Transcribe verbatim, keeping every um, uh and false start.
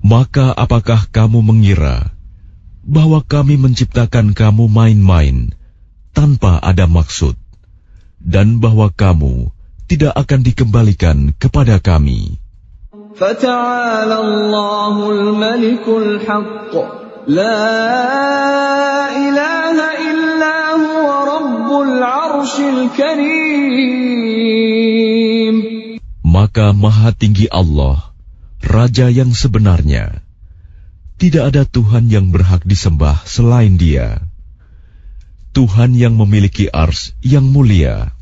Maka apakah kamu mengira bahwa kami menciptakan kamu main-main tanpa ada maksud, dan bahwa kamu tidak akan dikembalikan kepada kami? فَتَعَالَى اللَّهُ الْمَلِكُ الْحَقُّ لَا إِلَٰهَ إِلَّا هُوَ رَبُّ الْعَرْشِ الْكَرِيمِ. Maka Maha Tinggi Allah, Raja yang sebenarnya. Tidak ada Tuhan yang berhak disembah selain Dia. Tuhan yang memiliki ars yang mulia.